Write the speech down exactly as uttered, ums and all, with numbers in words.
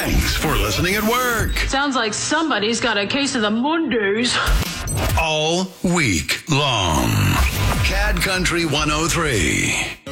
Thanks for listening at work. Sounds like somebody's got a case of the Mondays. All week long. Cad Country one oh three.